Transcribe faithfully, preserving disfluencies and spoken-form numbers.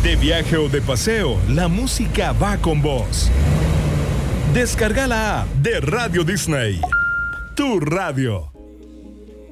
De viaje o de paseo, la música va con vos. Descarga la app de Radio Disney. Tu radio.